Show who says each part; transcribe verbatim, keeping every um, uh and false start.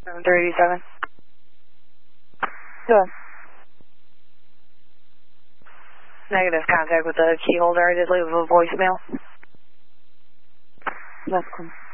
Speaker 1: seven three eight seven.
Speaker 2: Good.
Speaker 1: Negative contact with the key holder. I did leave a voicemail.
Speaker 2: That's cool.